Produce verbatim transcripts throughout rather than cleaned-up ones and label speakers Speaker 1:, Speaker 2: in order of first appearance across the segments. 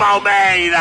Speaker 1: Palmeiras!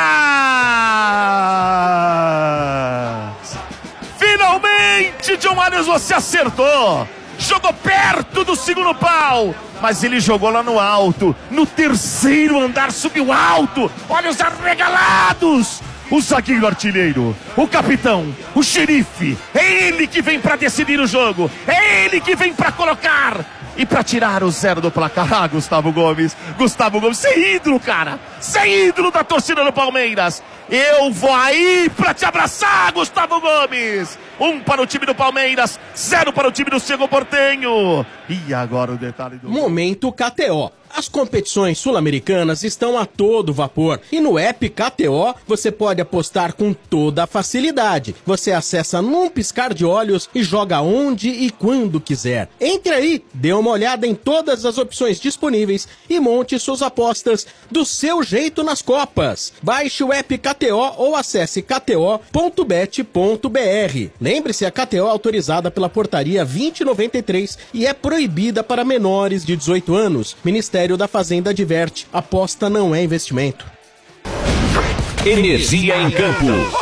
Speaker 1: Finalmente, John Arias, você acertou. Jogou perto do segundo pau, mas ele jogou lá no alto, no terceiro andar, subiu alto. Olha os arregalados. O zagueiro artilheiro, o capitão, o xerife, é ele que vem pra decidir o jogo, é ele que vem pra colocar e pra tirar o zero do placar. Ah, Gustavo Gomes, Gustavo Gomes, você é ídolo, cara, você é ídolo da torcida do Palmeiras. Eu vou aí pra te abraçar, Gustavo Gomes. Um para o time do Palmeiras, zero para o time do Cerro Porteño. E agora o detalhe do...
Speaker 2: Momento K T O. As competições sul-americanas estão a todo vapor e no app K T O você pode apostar com toda a facilidade. Você acessa num piscar de olhos e joga onde e quando quiser. Entre aí, dê uma olhada em todas as opções disponíveis e monte suas apostas do seu jeito nas Copas. Baixe o app K T O ou acesse k t o ponto bet ponto b r. Lembre-se, a K T O é autorizada pela portaria vinte e noventa e três e é proibida para menores de dezoito anos. Ministério da Fazenda adverte, aposta não é investimento.
Speaker 3: Energia em campo.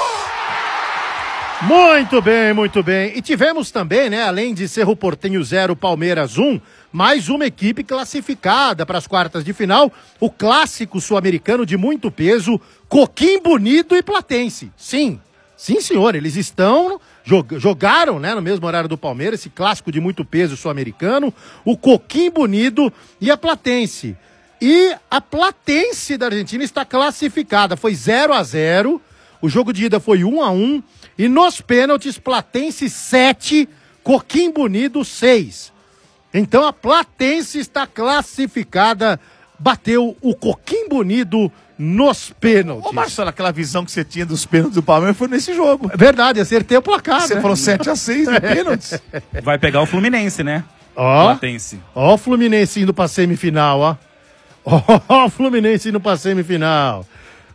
Speaker 4: Muito bem, muito bem. E tivemos também, né, além de Cerro Porteño zero, Palmeiras um, mais uma equipe classificada para as quartas de final, o clássico sul-americano de muito peso, Coquimbo Unido e Platense. Sim, sim senhor, eles estão... Jogaram, né, no mesmo horário do Palmeiras, esse clássico de muito peso sul-americano, o Coquimbo Unido e a Platense. E a Platense da Argentina está classificada, foi zero a zero, o jogo de ida foi um a um, e nos pênaltis, Platense sete, Coquimbo Unido seis. Então a Platense está classificada, bateu o Coquimbo Unido nos pênaltis.
Speaker 1: Ô Marcelo, aquela visão que você tinha dos pênaltis do Palmeiras foi nesse jogo.
Speaker 4: Verdade, acertei o placar.
Speaker 1: Você
Speaker 4: né?
Speaker 1: falou sete a seis no pênaltis.
Speaker 5: Vai pegar o Fluminense, né?
Speaker 4: Ó,
Speaker 5: Platense.
Speaker 4: ó o Fluminense indo pra semifinal, ó. Ó o Fluminense indo pra semifinal.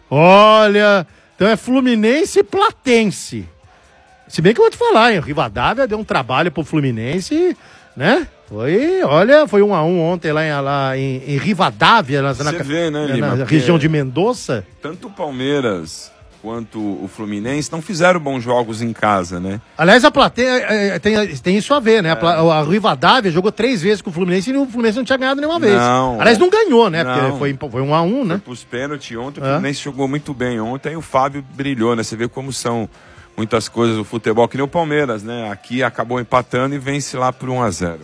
Speaker 4: Olha, então é Fluminense e Platense. Se bem que eu vou te falar, hein, o Rivadavia deu um trabalho pro Fluminense, né? Foi, olha, foi um a um ontem lá em, lá em, em Rivadavia, na, na,
Speaker 6: vê, né,
Speaker 4: na,
Speaker 6: Lima,
Speaker 4: na região de Mendoza.
Speaker 6: Tanto o Palmeiras quanto o Fluminense não fizeram bons jogos em casa, né?
Speaker 4: Aliás, a plateia é, tem, tem isso a ver, né? É. A, a Rivadavia jogou três vezes com o Fluminense e o Fluminense não tinha ganhado nenhuma vez.
Speaker 6: Não.
Speaker 4: Aliás, não ganhou, né?
Speaker 6: Não.
Speaker 4: Porque foi, foi um a um, né?
Speaker 6: Foi pros pênaltis ontem, o
Speaker 4: É.
Speaker 6: Fluminense jogou muito bem ontem e o Fábio brilhou, né? Você vê como são muitas coisas do futebol, que nem o Palmeiras, né? Aqui acabou empatando e vence lá por um a zero.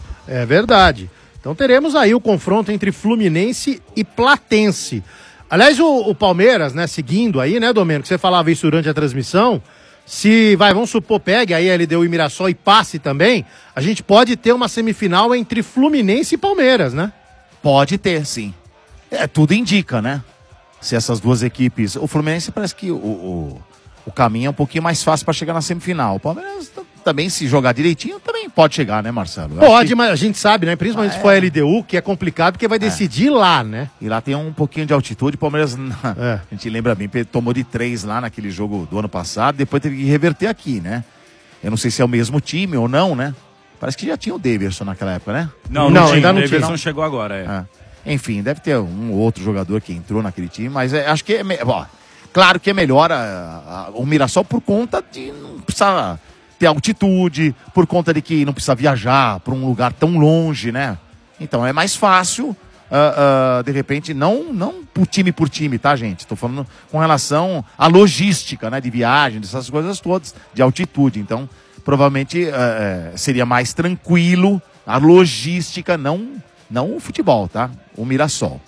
Speaker 4: É verdade. Então teremos aí o confronto entre Fluminense e Platense. Aliás, o, o Palmeiras, né, seguindo aí, né, Domênico, você falava isso durante a transmissão, se, vai, vamos supor, pegue aí a L D U e Mirassol e passe também, a gente pode ter uma semifinal entre Fluminense e Palmeiras, né?
Speaker 1: Pode ter, sim. É, tudo indica, né? Se essas duas equipes... O Fluminense parece que o, o, o caminho é um pouquinho mais fácil para chegar na semifinal. O Palmeiras também, se jogar direitinho, também pode chegar, né, Marcelo? Eu
Speaker 4: Pode,
Speaker 1: que...
Speaker 4: mas a gente sabe, né? Principalmente
Speaker 1: ah,
Speaker 4: se for a
Speaker 1: é.
Speaker 4: L D U, que é complicado, porque vai decidir é. lá, né?
Speaker 1: E lá tem um pouquinho de altitude. O Palmeiras,
Speaker 4: é.
Speaker 1: a gente lembra bem, tomou de três lá naquele jogo do ano passado, depois teve que reverter aqui, né? Eu não sei se é o mesmo time ou não, né? Parece que já tinha o Davidson naquela época, né?
Speaker 5: Não, não,
Speaker 4: não
Speaker 5: tinha.
Speaker 4: ainda não
Speaker 5: o Davidson
Speaker 4: tinha.
Speaker 5: chegou agora, é.
Speaker 1: é. Enfim, deve ter um ou outro jogador que entrou naquele time, mas é, acho que é... Ó, claro que é melhor a, a, o Mirassol por conta de não precisar ter altitude, por conta de que não precisa viajar para um lugar tão longe, né? Então é mais fácil, uh, uh, de repente, não, não por time por time, tá, gente? Estou falando com relação à logística, né? De viagem, dessas coisas todas, de altitude. Então, provavelmente uh, seria mais tranquilo a logística, não, não o futebol, tá? O Mirassol.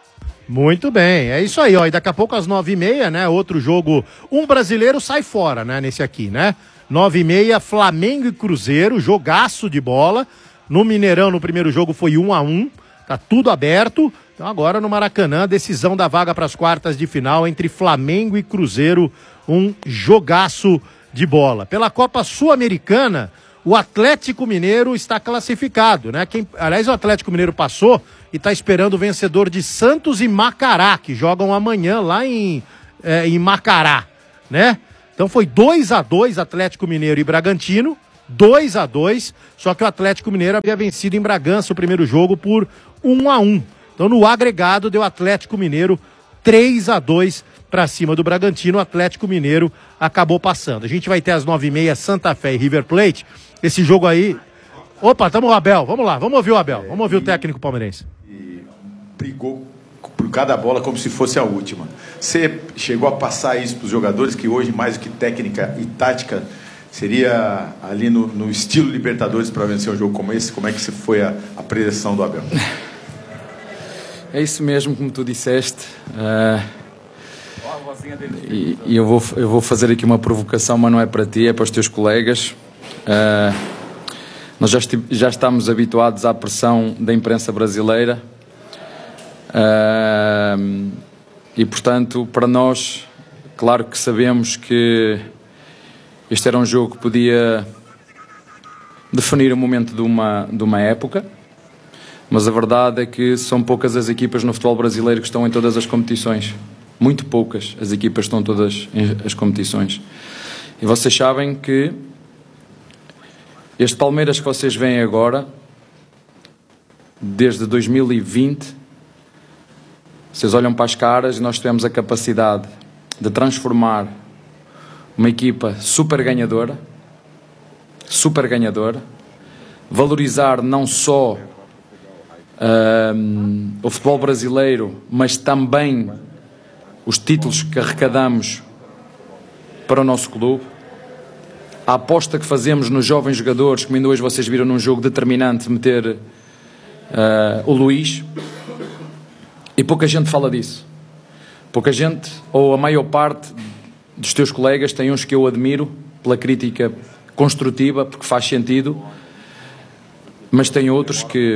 Speaker 4: Muito bem, é isso aí, ó. E daqui a pouco às nove e meia, né? Outro jogo, um brasileiro sai fora, né? Nesse aqui, né? Nove e meia, Flamengo e Cruzeiro, jogaço de bola. No Mineirão, no primeiro jogo, foi um a um. Tá tudo aberto. Então agora no Maracanã, decisão da vaga para as quartas de final entre Flamengo e Cruzeiro. Um jogaço de bola. Pela Copa Sul-Americana, o Atlético Mineiro está classificado, né? Quem, aliás, o Atlético Mineiro passou e está esperando o vencedor de Santos e Macará, que jogam amanhã lá em, é, em Macará, né? Então foi dois a dois Atlético Mineiro e Bragantino, dois a dois, só que o Atlético Mineiro havia vencido em Bragança o primeiro jogo por um a um. Então no agregado deu Atlético Mineiro três a dois para cima do Bragantino. O Atlético Mineiro acabou passando. A gente vai ter às nove e meia Santa Fé e River Plate. Esse jogo aí... Opa, tamo o Abel. Vamos lá, vamos ouvir o Abel. Vamos ouvir o técnico palmeirense.
Speaker 3: E brigou por cada bola como se fosse a última. Você chegou a passar isso para os jogadores, que hoje, mais do que técnica e tática, seria ali no, no estilo Libertadores para vencer um jogo como esse? Como é que foi a, a predição do Abel?
Speaker 7: É isso mesmo, como tu disseste. Uh, e e eu, vou, eu vou fazer aqui uma provocação, mas não é para ti, é para os teus colegas. Uh, nós já, esti- já estamos habituados à pressão da imprensa brasileira. Uh, e portanto, para nós, claro que sabemos que este era um jogo que podia definir o momento de uma, de uma época, mas a verdade é que são poucas as equipas no futebol brasileiro que estão em todas as competições. Muito poucas as equipas estão todas em as competições. E vocês sabem que este Palmeiras que vocês veem agora, desde dois mil e vinte, vocês olham para as caras e nós tivemos a capacidade de transformar uma equipa super ganhadora, super ganhadora, valorizar não só um, o futebol brasileiro, mas também os títulos que arrecadamos para o nosso clube, a aposta que fazemos nos jovens jogadores, como ainda hoje vocês viram num jogo determinante, meter uh, o Luís. E pouca gente fala disso. Pouca gente, ou a maior parte dos teus colegas, tem uns que eu admiro pela crítica construtiva, porque faz sentido, mas tem outros que,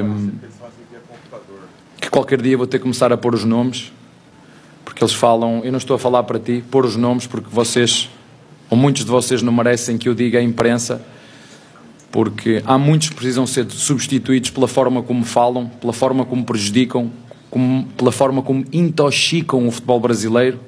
Speaker 7: que qualquer dia vou ter que começar a pôr os nomes, porque eles falam, eu não estou a falar para ti, pôr os nomes, porque vocês, ou muitos de vocês não merecem que eu diga à imprensa, porque há muitos que precisam ser substituídos pela forma como falam, pela forma como prejudicam, Como, pela forma como intoxicam o futebol brasileiro.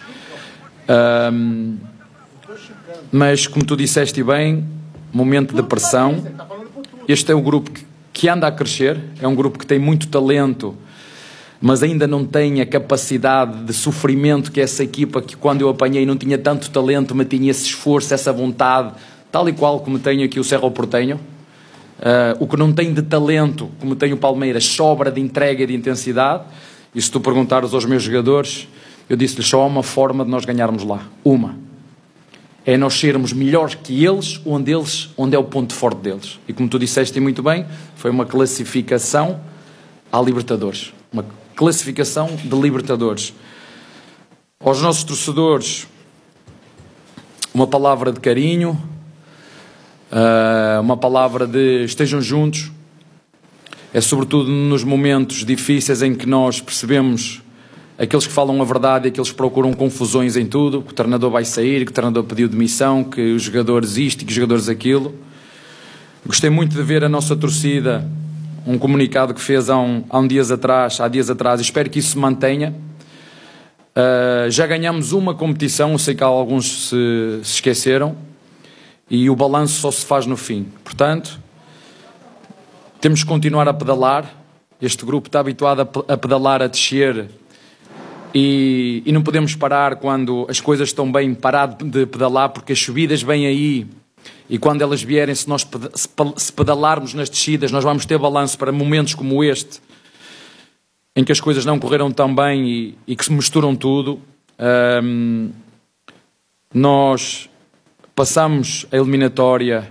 Speaker 7: Um, mas, como tu disseste bem, momento de pressão. Este é o grupo que, que anda a crescer, é um grupo que tem muito talento, mas ainda não tem a capacidade de sofrimento que essa equipa, que quando eu apanhei não tinha tanto talento, mas tinha esse esforço, essa vontade, tal e qual como tenho aqui o Cerro Porteño. Uh, o que não tem de talento, como tem o Palmeiras, sobra de entrega e de intensidade. E se tu perguntares aos meus jogadores, eu disse-lhes só há uma forma de nós ganharmos lá. Uma. É nós sermos melhores que eles, onde eles, onde é o ponto forte deles. E como tu disseste muito bem, foi uma classificação à Libertadores. Uma classificação de Libertadores. Aos nossos torcedores, uma palavra de carinho, Uh, uma palavra de estejam juntos. É sobretudo nos momentos difíceis em que nós percebemos aqueles que falam a verdade e aqueles que procuram confusões em tudo, que o treinador vai sair, que o treinador pediu demissão, que os jogadores isto e que os jogadores aquilo. Gostei muito de ver a nossa torcida, um comunicado que fez há um, há um dias atrás, há dias atrás, e espero que isso se mantenha. Uh, já ganhamos uma competição, eu sei que alguns se, se esqueceram, e o balanço só se faz no fim. Portanto, temos que continuar a pedalar. Este grupo está habituado a pedalar, a descer, e, e não podemos parar quando as coisas estão bem, parar de pedalar, porque as subidas vêm aí, e quando elas vierem, se nós se pedalarmos nas descidas, nós vamos ter balanço para momentos como este, em que as coisas não correram tão bem e, e que se misturam tudo. Um, nós passamos a eliminatória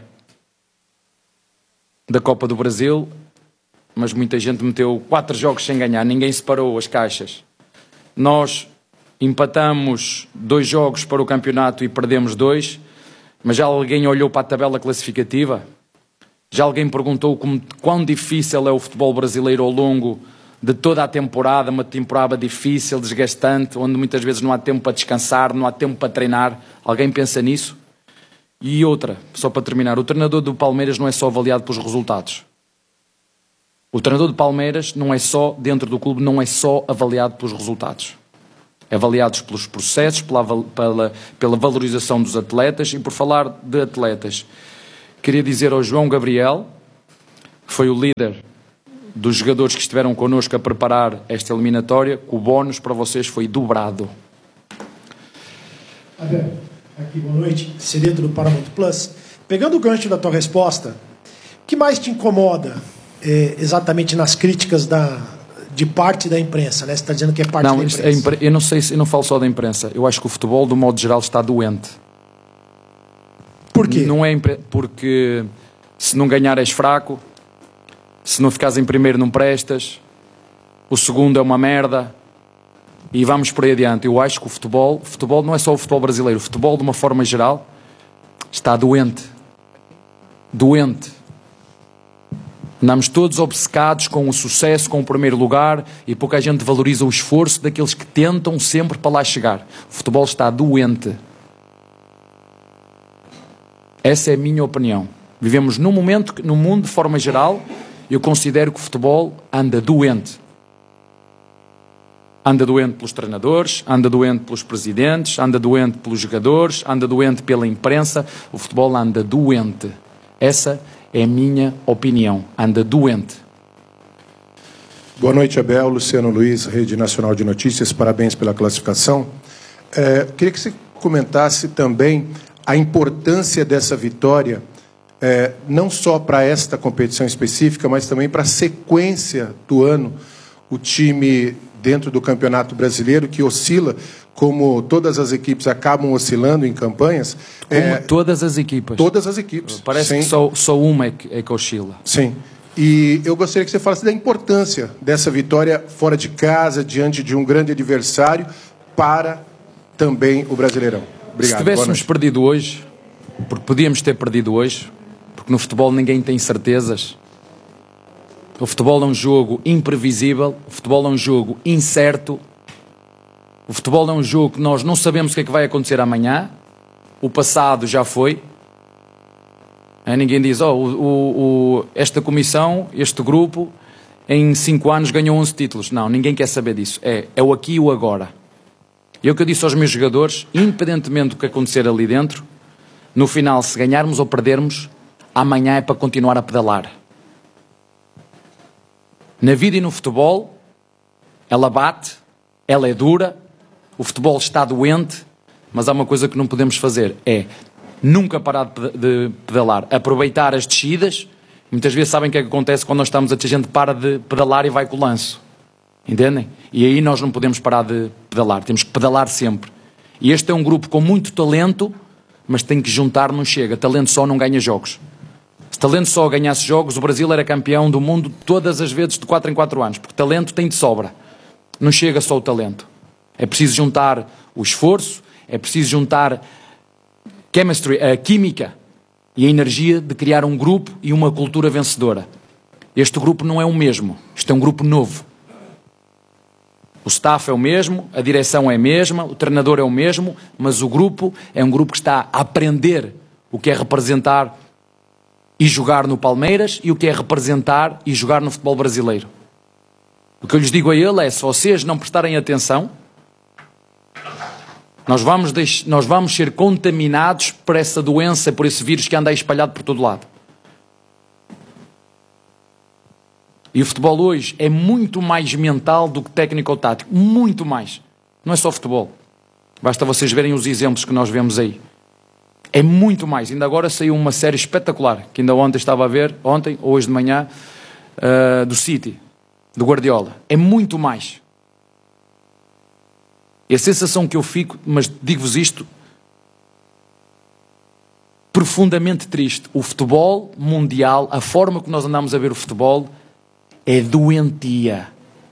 Speaker 7: da Copa do Brasil, mas muita gente meteu quatro jogos sem ganhar, ninguém separou as caixas. Nós empatamos dois jogos para o campeonato e perdemos dois, mas já alguém olhou para a tabela classificativa? Já alguém perguntou como, quão difícil é o futebol brasileiro ao longo de toda a temporada, uma temporada difícil, desgastante, onde muitas vezes não há tempo para descansar, não há tempo para treinar? Alguém pensa nisso? E outra, só para terminar, o treinador do Palmeiras não é só avaliado pelos resultados. O treinador do Palmeiras não é só, dentro do clube, não é só avaliado pelos resultados. É avaliado pelos processos, pela, pela, pela valorização dos atletas. E por falar de atletas, queria dizer ao João Gabriel, que foi o líder dos jogadores que estiveram connosco a preparar esta eliminatória, que o bónus para vocês foi dobrado.
Speaker 8: Abel, aqui, boa noite. Ceredo do Paramount Plus. Pegando o gancho da tua resposta, o que mais te incomoda é, exatamente nas críticas da, de parte da imprensa? Né? Você está dizendo que é parte
Speaker 7: não,
Speaker 8: da imprensa.
Speaker 7: Impre... Eu não sei se eu não falo só da imprensa. Eu acho que o futebol, do modo geral, está doente.
Speaker 8: Por quê?
Speaker 7: Não é impre... Porque se não ganhar és fraco, se não ficares em primeiro não prestas, o segundo é uma merda e vamos por aí adiante. Eu acho que o futebol, o futebol não é só o futebol brasileiro, o futebol de uma forma geral está doente. Doente. Andamos todos obcecados com o sucesso, com o primeiro lugar, e pouca gente valoriza o esforço daqueles que tentam sempre para lá chegar. O futebol está doente. Essa é a minha opinião. Vivemos num momento, no mundo de forma geral, eu considero que o futebol anda doente. Anda doente pelos treinadores, anda doente pelos presidentes, anda doente pelos jogadores, anda doente pela imprensa. O futebol anda doente. Essa é a minha opinião. Anda doente.
Speaker 9: Boa noite, Abel. Luciano Luiz, Rede Nacional de Notícias. Parabéns pela classificação. É, queria que você comentasse também a importância dessa vitória, é, não só para esta competição específica, mas também para a sequência do ano. O time dentro do Campeonato Brasileiro, que oscila, como todas as equipes acabam oscilando em campanhas.
Speaker 7: Como
Speaker 9: é,
Speaker 7: todas as equipas.
Speaker 9: Todas as equipes.
Speaker 7: Parece
Speaker 9: Sim.
Speaker 7: que só, só uma é que, é que oscila.
Speaker 9: Sim. E eu gostaria que você falasse da importância dessa vitória fora de casa, diante de um grande adversário, para também o Brasileirão. Obrigado.
Speaker 7: Se tivéssemos perdido hoje, porque podíamos ter perdido hoje, porque no futebol ninguém tem certezas. O futebol é um jogo imprevisível, o futebol é um jogo incerto, o futebol é um jogo que nós não sabemos o que é que vai acontecer amanhã, o passado já foi. É, ninguém diz, oh, o, o, o, esta comissão, este grupo, em cinco anos ganhou onze títulos. Não, ninguém quer saber disso. É, é o aqui e o agora. E é o que eu disse aos meus jogadores, independentemente do que acontecer ali dentro, no final, se ganharmos ou perdermos, amanhã é para continuar a pedalar. Na vida e no futebol, ela bate, ela é dura, o futebol está doente, mas há uma coisa que não podemos fazer, é nunca parar de pedalar, aproveitar as descidas. Muitas vezes sabem o que é que acontece quando nós estamos a ter gente para de pedalar e vai com o lanço. Entendem? E aí nós não podemos parar de pedalar, temos que pedalar sempre. E este é um grupo com muito talento, mas tem que juntar, não chega. Talento só não ganha jogos. Se talento só ganhasse jogos, o Brasil era campeão do mundo todas as vezes de quatro em quatro anos, porque talento tem de sobra. Não chega só o talento. É preciso juntar o esforço, é preciso juntar chemistry, a química e a energia de criar um grupo e uma cultura vencedora. Este grupo não é o mesmo, isto é um grupo novo. O staff é o mesmo, a direção é a mesma, o treinador é o mesmo, mas o grupo é um grupo que está a aprender o que é representar e jogar no Palmeiras e o que é representar e jogar no futebol brasileiro. O que eu lhes digo a ele é, se vocês não prestarem atenção, nós vamos, deix... nós vamos ser contaminados por essa doença, por esse vírus que anda aí espalhado por todo lado. E o futebol hoje é muito mais mental do que técnico ou tático. Muito mais. Não é só futebol. Basta vocês verem os exemplos que nós vemos aí. É muito mais. Ainda agora saiu uma série espetacular, que ainda ontem estava a ver, ontem ou hoje de manhã, uh, do City, do Guardiola. É muito mais. E a sensação que eu fico, mas digo-vos isto, profundamente triste. O futebol mundial, a forma que nós andamos a ver o futebol, é doentia.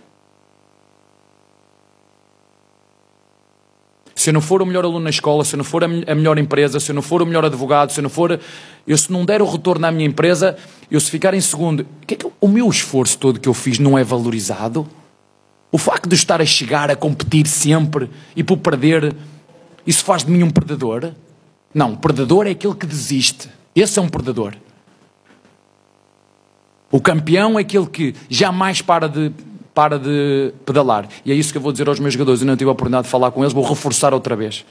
Speaker 7: Se eu não for o melhor aluno na escola, se eu não for a melhor empresa, se eu não for o melhor advogado, se eu não for, eu se não der o retorno à minha empresa, eu se ficar em segundo, que é que o meu esforço todo que eu fiz não é valorizado? O facto de eu estar a chegar, a competir sempre e por perder, isso faz de mim um perdedor? Não, o perdedor é aquele que desiste. Esse é um perdedor. O campeão é aquele que jamais para de, para de pedalar. E é isso que eu vou dizer aos meus jogadores. Eu não tive a oportunidade de falar com eles, vou reforçar outra vez.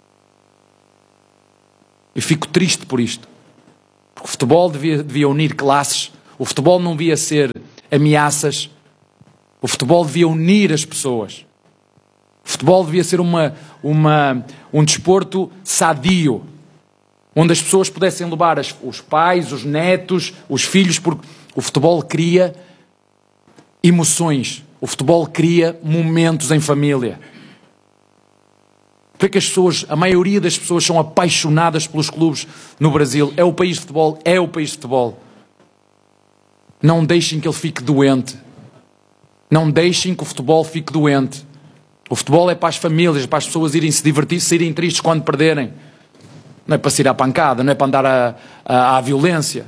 Speaker 7: Eu fico triste por isto. Porque o futebol devia, devia unir classes. O futebol não devia ser ameaças. O futebol devia unir as pessoas. O futebol devia ser uma, uma, um desporto sadio, onde as pessoas pudessem levar as, os pais, os netos, os filhos, porque o futebol cria emoções, o futebol cria momentos em família. Porque as pessoas, a maioria das pessoas são apaixonadas pelos clubes no Brasil. É o país de futebol, é o país de futebol. Não deixem que ele fique doente. Não deixem que o futebol fique doente. O futebol é para as famílias, para as pessoas irem se divertir, saírem tristes quando perderem. Não é para se ir à pancada, não é para andar à, à, à violência.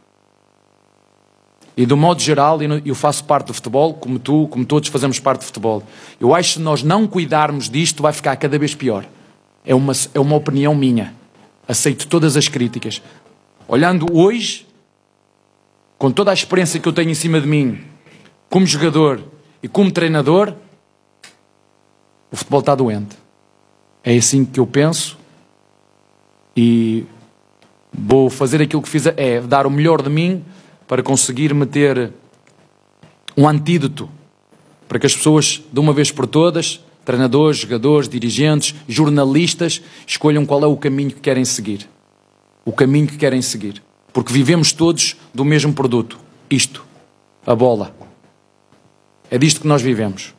Speaker 7: E do modo geral, eu faço parte do futebol, como tu, como todos fazemos parte do futebol. Eu acho que se nós não cuidarmos disto, vai ficar cada vez pior. É uma, é uma opinião minha. Aceito todas as críticas. Olhando hoje, com toda a experiência que eu tenho em cima de mim, como jogador e como treinador, o futebol está doente. É assim que eu penso e vou fazer aquilo que fiz, é dar o melhor de mim para conseguir meter um antídoto para que as pessoas, de uma vez por todas, treinadores, jogadores, dirigentes, jornalistas, escolham qual é o caminho que querem seguir. O caminho que querem seguir. Porque vivemos todos do mesmo produto. Isto. A bola. É disto que nós vivemos.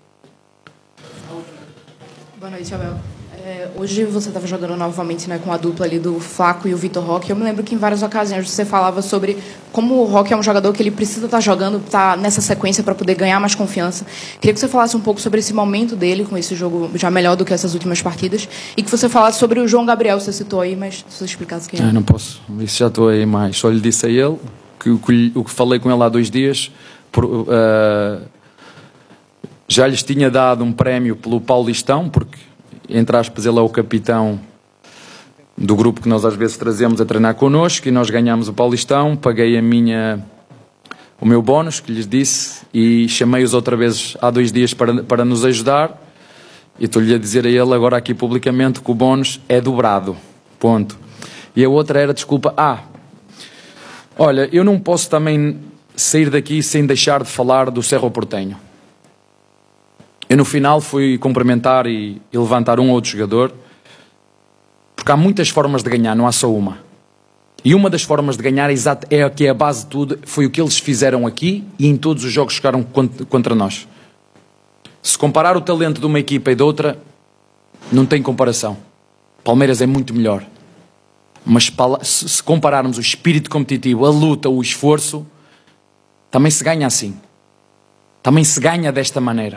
Speaker 10: Boa noite, Abel. É, hoje você estava jogando novamente, né, com a dupla ali do Flaco e o Vitor Roque. Eu me lembro que em várias ocasiões você falava sobre como o Roque é um jogador que ele precisa estar jogando, estar nessa sequência para poder ganhar mais confiança. Queria que você falasse um pouco sobre esse momento dele com esse jogo já melhor do que essas últimas partidas e que você falasse sobre o João Gabriel, você citou aí, mas se você explicasse quem é.
Speaker 7: Ah, não posso, isso já estou aí mais. Só lhe disse a ele que o que, o que falei com ele há dois dias, por, uh, já lhes tinha dado um prémio pelo Paulistão, porque entre aspas, ele é o capitão do grupo que nós às vezes trazemos a treinar connosco, e nós ganhámos o Paulistão, paguei a minha, o meu bónus, que lhes disse, e chamei-os outra vez há dois dias para, para nos ajudar, e estou-lhe a dizer a ele agora aqui publicamente que o bónus é dobrado, ponto. E a outra era, desculpa, ah, olha, eu não posso também sair daqui sem deixar de falar do Cerro Porteño. Eu no final fui cumprimentar e, e levantar um ou outro jogador, porque há muitas formas de ganhar, não há só uma. E uma das formas de ganhar é, exato, é que é a base de tudo, foi o que eles fizeram aqui e em todos os jogos que jogaram contra, contra nós. Se comparar o talento de uma equipa e de outra, não tem comparação. Palmeiras é muito melhor. Mas se compararmos o espírito competitivo, a luta, o esforço, também se ganha assim. Também se ganha desta maneira.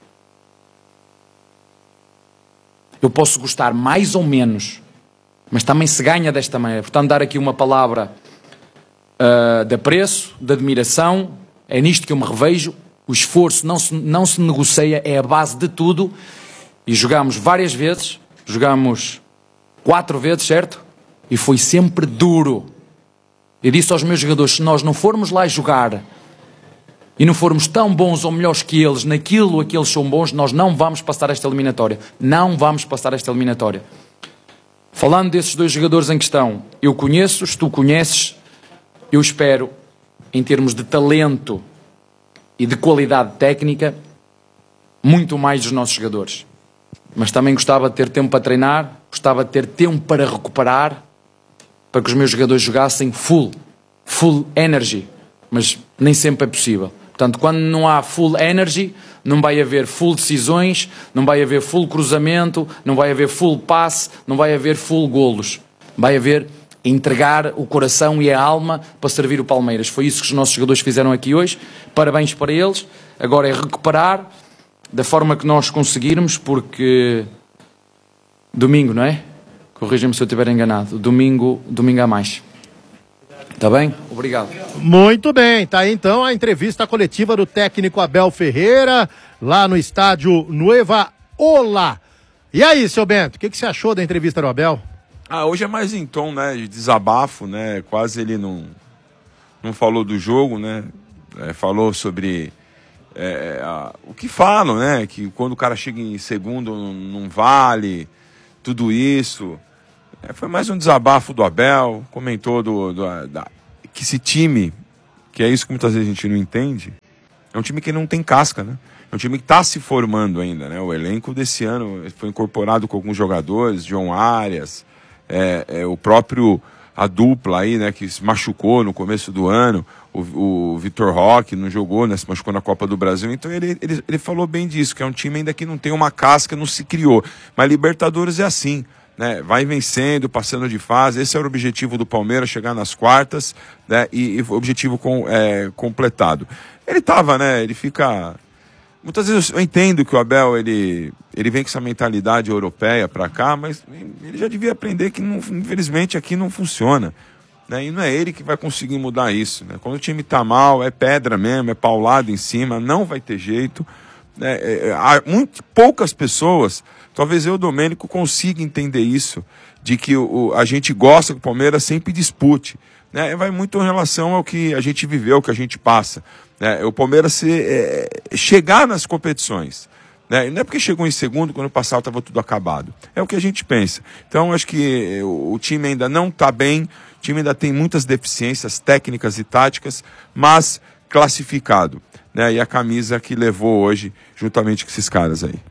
Speaker 7: Eu posso gostar mais ou menos, mas também se ganha desta maneira. Portanto, dar aqui uma palavra uh, de apreço, de admiração, é nisto que eu me revejo. O esforço não se, não se negocia, é a base de tudo. E jogámos várias vezes, jogámos quatro vezes, certo? E foi sempre duro. Eu disse aos meus jogadores, se nós não formos lá jogar e não formos tão bons ou melhores que eles naquilo a que eles são bons, nós não vamos passar esta eliminatória. Não vamos passar esta eliminatória. Falando desses dois jogadores em questão, eu conheço-os, tu conheces, eu espero, em termos de talento e de qualidade técnica, muito mais dos nossos jogadores. Mas também gostava de ter tempo para treinar, gostava de ter tempo para recuperar, para que os meus jogadores jogassem full, full energy, mas nem sempre é possível. Portanto, quando não há full energy, não vai haver full decisões, não vai haver full cruzamento, não vai haver full passe, não vai haver full golos. Vai haver entregar o coração e a alma para servir o Palmeiras. Foi isso que os nossos jogadores fizeram aqui hoje. Parabéns para eles. Agora é recuperar da forma que nós conseguirmos, porque domingo, não é? Corrija-me se eu estiver enganado. Domingo, domingo há mais. Está bem? Obrigado.
Speaker 4: Muito bem, tá aí então a entrevista coletiva do técnico Abel Ferreira, lá no estádio Nueva Ola. E aí, seu Bento, o que, que você achou da entrevista do Abel?
Speaker 6: Ah, hoje é mais em tom, né, de desabafo, né, quase ele não, não falou do jogo, né, é, falou sobre é, a, o que falam, né, que quando o cara chega em segundo não, não vale, tudo isso. É, foi mais um desabafo do Abel, comentou do, do, da, que esse time, que é isso que muitas vezes a gente não entende, É um time que não tem casca, né? É um time que está se formando ainda, né? O elenco desse ano foi incorporado com alguns jogadores, João Arias, é, é, o próprio, a dupla aí, né, que se machucou no começo do ano, o, o Vitor Roque não jogou, né, se machucou na Copa do Brasil, então ele, ele, ele falou bem disso, que é um time ainda que não tem uma casca, não se criou. Mas Libertadores é assim, né? Vai vencendo, passando de fase, esse era o objetivo do Palmeiras, chegar nas quartas, né, e, e o objetivo com, é, completado. Ele tava, né, ele fica... Muitas vezes eu entendo que o Abel, ele, ele vem com essa mentalidade europeia para cá, mas ele já devia aprender que, não, infelizmente, aqui não funciona, né? E não é ele que vai conseguir mudar isso, né? Quando o time tá mal, é pedra mesmo, é paulado em cima, não vai ter jeito, né? É, há muito, poucas pessoas, talvez eu, Domênico, consiga entender isso, de que o, a gente gosta que o Palmeiras sempre dispute, né? Vai muito em relação ao que a gente viveu, ao que a gente passa. É, o Palmeiras se, é, chegar nas competições, né? E não é porque chegou em segundo, quando passado estava tudo acabado. É o que a gente pensa. Então, acho que o, o time ainda não está bem, o time ainda tem muitas deficiências técnicas e táticas, mas classificado, né? E a camisa que levou hoje, juntamente com esses caras aí.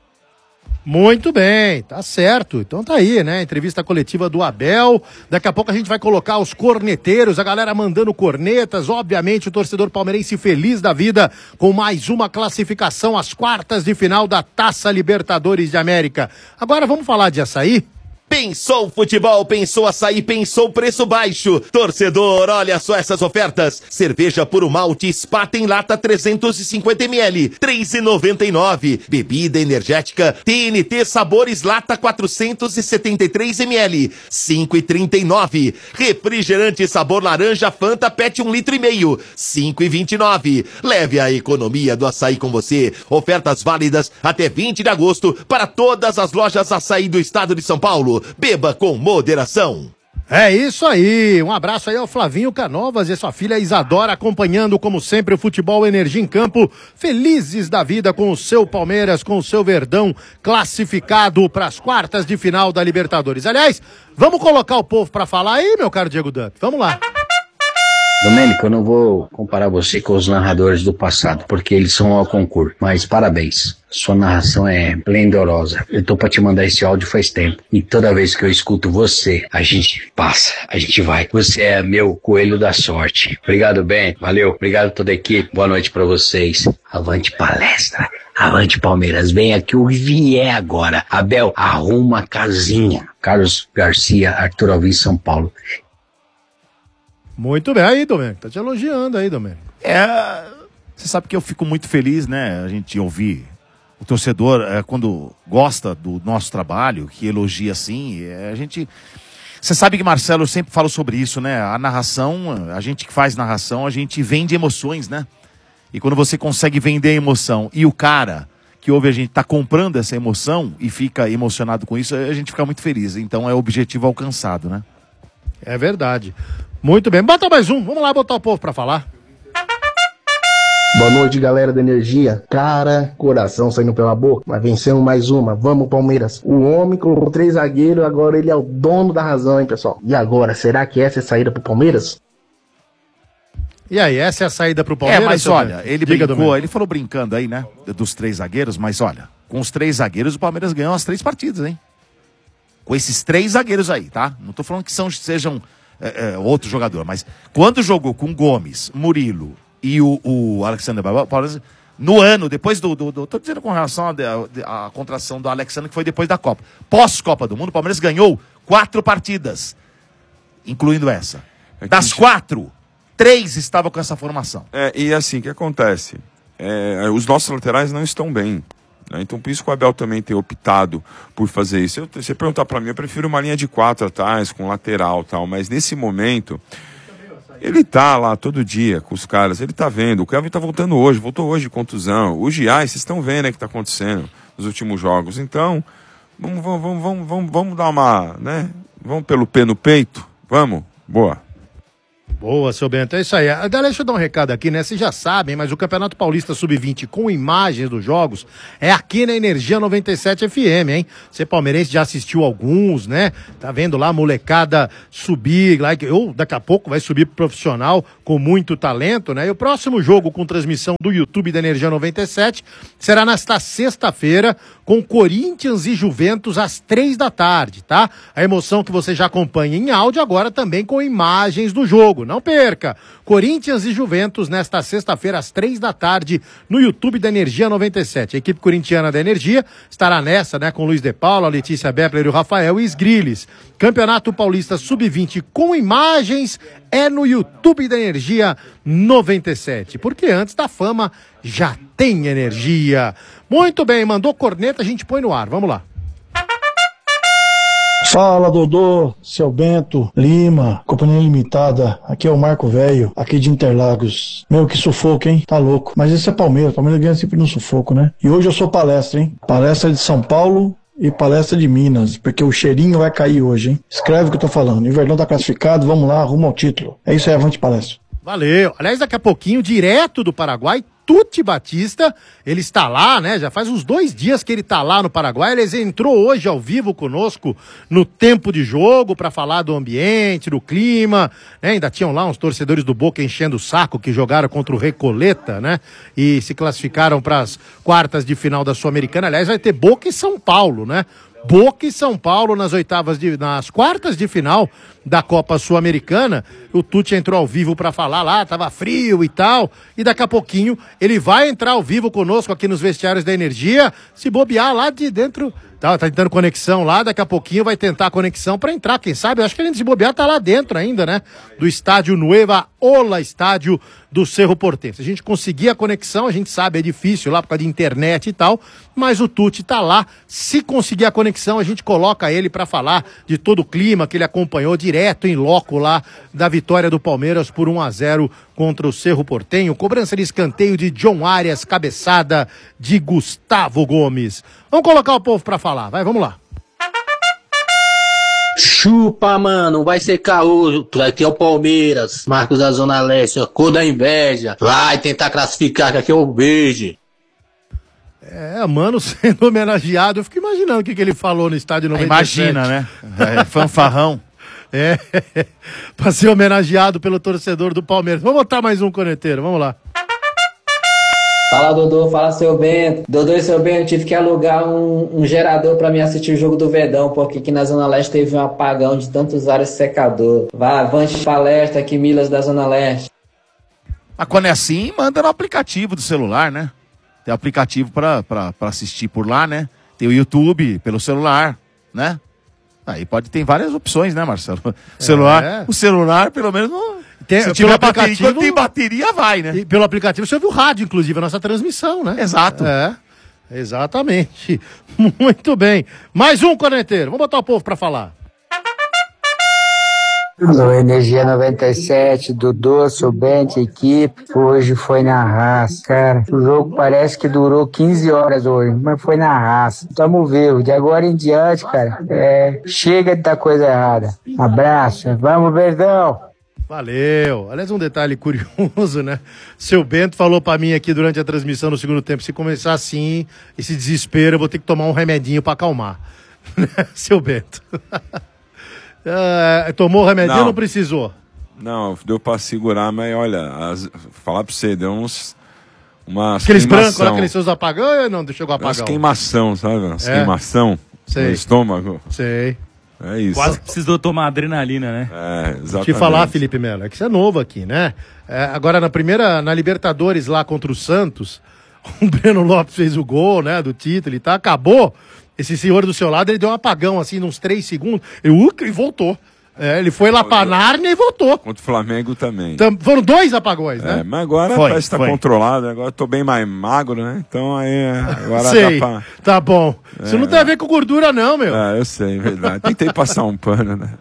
Speaker 4: Muito bem, tá certo. Então tá aí, né? Entrevista coletiva do Abel. Daqui a pouco a gente vai colocar os corneteiros, a galera mandando cornetas. Obviamente, o torcedor palmeirense feliz da vida com mais uma classificação às quartas de final da Taça Libertadores de América. Agora vamos falar de açaí?
Speaker 1: Pensou futebol, pensou açaí, pensou preço baixo. Torcedor, olha só essas ofertas. Cerveja Puro Malte Spaten lata trezentos e cinquenta mililitros, três reais e noventa e nove centavos. Bebida energética T N T Sabores lata quatrocentos e setenta e três mililitros, cinco reais e trinta e nove centavos. Refrigerante sabor laranja Fanta Pet um litro e meio, cinco reais e vinte e nove centavos. Leve a economia do açaí com você. Ofertas válidas até vinte de agosto para todas as lojas açaí do estado de São Paulo. Beba com moderação.
Speaker 4: É isso aí, um abraço aí ao Flavinho Canovas e sua filha Isadora, acompanhando como sempre o Futebol Energia em Campo, felizes da vida com o seu Palmeiras, com o seu Verdão, classificado para as quartas de final da Libertadores. Aliás, vamos colocar o povo para falar aí, meu caro Diego Duff, vamos lá.
Speaker 11: Domênico, eu não vou comparar você com os narradores do passado, porque eles são ao concurso, mas parabéns. Sua narração é esplendorosa. Eu tô pra te mandar esse áudio faz tempo. E toda vez que eu escuto você, a gente passa, a gente vai. Você é meu coelho da sorte. Obrigado, Ben. Valeu. Obrigado a toda a equipe. Boa noite pra vocês. Avante palestra. Avante Palmeiras. Vem aqui o vier agora. Abel, arruma a casinha. Carlos Garcia, Arthur Alves, São Paulo.
Speaker 4: Muito bem. Aí, Domênico. Tá te elogiando aí, Domênico.
Speaker 1: É, você sabe que eu fico muito feliz, né? A gente ouvir o torcedor, é, quando gosta do nosso trabalho, que elogia assim, é, a gente... Você sabe que, Marcelo, eu sempre falo sobre isso, né? A narração, a gente que faz narração, a gente vende emoções, né? E quando você consegue vender a emoção e o cara que ouve a gente tá comprando essa emoção e fica emocionado com isso, a gente fica muito feliz. Então é o objetivo alcançado, né?
Speaker 4: É verdade. Muito bem. Bota mais um. Vamos lá botar o povo pra falar.
Speaker 12: Boa noite, galera da Energia. Cara, coração saindo pela boca, mas vencemos mais uma. Vamos, Palmeiras. O homem colocou três zagueiros, agora ele é o dono da razão, hein, pessoal? E agora, será que essa é a saída pro Palmeiras?
Speaker 4: E aí, essa é a saída pro Palmeiras?
Speaker 1: É, mas olha, ele
Speaker 4: Diga,
Speaker 1: brincou,
Speaker 4: Domênico.
Speaker 1: ele falou brincando aí, né? Dos três zagueiros, mas olha, com os três zagueiros o Palmeiras ganhou as três partidas, hein? Com esses três zagueiros aí, tá? Não tô falando que são, sejam é, é, outro jogador, mas quando jogou com Gomes, Murilo e o, o Alexander Balbás, no ano, depois do, do, do... Tô dizendo com relação à contração do Alexander, que foi depois da Copa. Pós-Copa do Mundo, o Palmeiras ganhou quatro partidas, incluindo essa. Das quatro, três estavam com essa formação.
Speaker 6: É, e assim, o que acontece? É, os nossos laterais não estão bem. Né? Então, por isso que o Abel também tem optado por fazer isso. Eu, se você perguntar pra mim, eu prefiro uma linha de quatro atrás, com lateral e tal. Mas nesse momento, ele tá lá todo dia com os caras. Ele tá vendo. O Kelvin tá voltando hoje. Voltou hoje de contusão. O Giai, vocês estão vendo o que tá acontecendo nos últimos jogos. Então, vamos, vamos, vamos, vamos, vamos, vamos dar uma... né? Vamos pelo pé no peito? Vamos? Boa.
Speaker 4: Boa, seu Bento, é isso aí. Deixa eu dar um recado aqui, né? Vocês já sabem, mas o Campeonato Paulista sub vinte com imagens dos jogos é aqui na Energia noventa e sete F M, hein? Você palmeirense já assistiu alguns, né? Tá vendo lá a molecada subir, lá, ou daqui a pouco vai subir pro profissional com muito talento, né? E o próximo jogo com transmissão do YouTube da Energia noventa e sete será nesta sexta-feira com Corinthians e Juventus às três da tarde, tá? A emoção que você já acompanha em áudio agora também com imagens do jogo. Não perca! Corinthians e Juventus nesta sexta-feira às três da tarde no YouTube da Energia noventa e sete. A equipe corintiana da Energia estará nessa, né, com Luiz de Paula, Letícia Bepler e o Rafael Isgriles. Campeonato Paulista sub vinte com imagens é no YouTube da Energia noventa e sete, porque antes da fama já tem energia. Muito bem, mandou corneta, a gente põe no ar. Vamos lá.
Speaker 13: Fala, Dodô, seu Bento, Lima, Companhia Limitada, aqui é o Marco Velho, aqui de Interlagos. Meu, que sufoco, hein? Tá louco. Mas esse é Palmeiras, Palmeiras ganha sempre no sufoco, né? E hoje eu sou palestra, hein? Palestra de São Paulo e palestra de Minas, porque o cheirinho vai cair hoje, hein? Escreve o que eu tô falando. O Invernão tá classificado, vamos lá, rumo ao título. É isso aí, avante palestra.
Speaker 4: Valeu. Aliás, daqui a pouquinho, direto do Paraguai, Tuti Batista, ele está lá, né? Já faz uns dois dias que ele está lá no Paraguai. Ele entrou hoje ao vivo conosco no tempo de jogo para falar do ambiente, do clima, né? Ainda tinham lá uns torcedores do Boca enchendo o saco que jogaram contra o Recoleta, né? E se classificaram para as quartas de final da Sul-Americana. Aliás, vai ter Boca e São Paulo, né? Boca e São Paulo nas oitavas de, nas quartas de final da Copa Sul-Americana. O Tuti entrou ao vivo para falar lá, tava frio e tal, e daqui a pouquinho ele vai entrar ao vivo conosco aqui nos vestiários da Energia, se bobear lá de dentro, tá, tá tentando conexão lá, daqui a pouquinho vai tentar a conexão para entrar, quem sabe, eu acho que a gente se bobear tá lá dentro ainda, né, do estádio Nueva Ola, estádio do Cerro Porteño. Se a gente conseguir a conexão, a gente sabe, é difícil lá por causa de internet e tal, mas o Tuti tá lá, se conseguir a conexão, a gente coloca ele para falar de todo o clima que ele acompanhou direto em loco lá da vitória do Palmeiras por um a zero contra o Cerro Porteño, cobrança de escanteio de John Arias, cabeçada de Gustavo Gomes. Vamos colocar o povo para falar, vai, vamos lá.
Speaker 14: Chupa, mano, vai ser caô, aqui é o Palmeiras, Marcos da Zona Leste, a cor da inveja, vai tentar classificar, que aqui é o verde.
Speaker 4: É, mano, sendo homenageado, eu fico imaginando o que, que ele falou no estádio noventa e sete.
Speaker 1: Imagina, né? É, fanfarrão.
Speaker 4: É, pra ser homenageado pelo torcedor do Palmeiras. Vamos botar mais um corneteiro, vamos lá.
Speaker 15: Fala, Dodô, fala, seu Bento. Dodô e seu Bento, tive que alugar um, um gerador pra mim assistir o jogo do Verdão, porque aqui na Zona Leste teve um apagão de tantos usar esse secador. Vai, avante palestra aqui, Milas da Zona Leste.
Speaker 1: Mas quando é assim, manda no aplicativo do celular, né? Tem aplicativo pra, pra, pra assistir por lá, né? Tem o YouTube pelo celular, né? Aí pode ter várias opções, né, Marcelo? Celular,
Speaker 4: É.
Speaker 1: o celular, pelo menos, não...
Speaker 4: Tem,
Speaker 1: se
Speaker 4: pelo
Speaker 1: tiver bateria,
Speaker 4: aplicativo-
Speaker 1: quando tem bateria, vai, né?
Speaker 4: E pelo aplicativo você ouve o rádio, inclusive, a nossa transmissão, né?
Speaker 1: Exato.
Speaker 4: É, exatamente. Muito bem. Mais um corneteiro. Vamos botar o povo pra falar.
Speaker 16: Alô, Energia noventa e sete, Dodô, seu Bento, equipe, hoje foi na raça, cara, o jogo parece que durou quinze horas hoje, mas foi na raça, tamo vivo, de agora em diante, cara, é, chega de dar coisa errada, abraço, vamos, Verdão!
Speaker 4: Valeu. Aliás, um detalhe curioso, né? Seu Bento falou pra mim aqui durante a transmissão no segundo tempo, se começar assim, esse desespero, eu vou ter que tomar um remedinho pra acalmar. Seu Bento. É, tomou o remedinho ou
Speaker 6: Não.
Speaker 4: não precisou?
Speaker 6: Não, deu pra segurar, mas olha, as, falar pra você, deu uns. Umas
Speaker 4: Aqueles brancos lá,
Speaker 6: queimação.
Speaker 4: aqueles seus apagão ou não chegou a
Speaker 6: Umas
Speaker 4: apagar?
Speaker 6: queimação, sabe? Umas
Speaker 4: É?
Speaker 6: queimação
Speaker 4: Sei.
Speaker 6: no estômago.
Speaker 4: Sei.
Speaker 6: É isso.
Speaker 5: Quase precisou tomar adrenalina, né?
Speaker 6: É, exatamente.
Speaker 4: Te falar, Felipe Melo, é que você é novo aqui, né? É, agora, na primeira, na Libertadores lá contra o Santos, o Breno Lopes fez o gol, né, do título e tal, acabou. Esse senhor do seu lado, ele deu um apagão, assim, uns três segundos, e, uh, e voltou. É, ele foi lá pra Nárnia e voltou.
Speaker 6: Contra o Flamengo também.
Speaker 4: Tam- foram dois apagões, né?
Speaker 6: É, mas agora
Speaker 4: Foi,
Speaker 6: parece que tá
Speaker 4: foi.
Speaker 6: controlado, agora eu tô bem mais magro, né? Então aí agora
Speaker 4: Sei,
Speaker 6: dá pra...
Speaker 4: tá bom. Isso
Speaker 6: É.
Speaker 4: não tem a ver com gordura não, meu.
Speaker 6: É, eu sei, verdade. Tentei passar um pano, né?